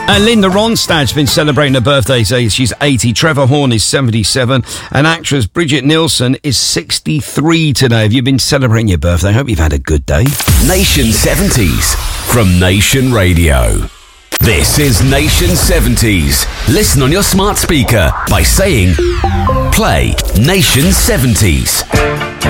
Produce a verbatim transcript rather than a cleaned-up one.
Uh, Linda Ronstadt's been celebrating her birthday today. She's eighty. Trevor Horn is seventy-seven. And actress Bridget Nielsen is sixty-three today. Have you been celebrating your birthday? I hope you've had a good day. Nation seventies from Nation Radio. This is Nation seventies. Listen on your smart speaker by saying, play Nation seventies.